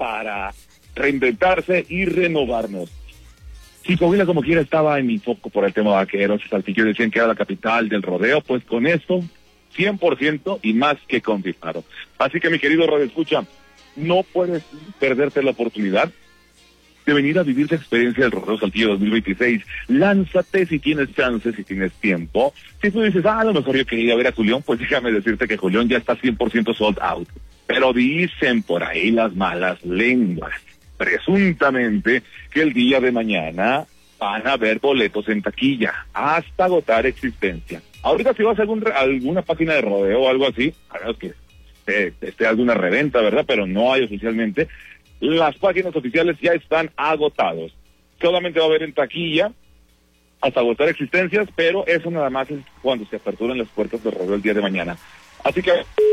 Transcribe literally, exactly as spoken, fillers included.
para reinventarse y renovarnos. Si Coahuila como quiera estaba en mi foco por el tema de vaqueros, Saltillo decían que era la capital del rodeo, pues con esto, cien por ciento y más que confirmado. Así que mi querido Radio Escucha, no puedes perderte la oportunidad de venir a vivir la experiencia del Rodeo Saltillo dos mil veintiséis. Lánzate si tienes chance, si tienes tiempo. Si tú dices, ah, a lo mejor yo quería ver a Julián, pues déjame decirte que Julián ya está cien por ciento sold out. Pero dicen por ahí las malas lenguas, presuntamente, que el día de mañana van a haber boletos en taquilla, hasta agotar existencia. Ahorita si vas a algún, alguna página de rodeo o algo así, a menos que esté, esté alguna reventa, ¿verdad? Pero no hay oficialmente. Las páginas oficiales ya están agotados. Solamente va a haber en taquilla hasta agotar existencias, pero eso nada más es cuando se aperturan las puertas del rodeo el día de mañana. Así que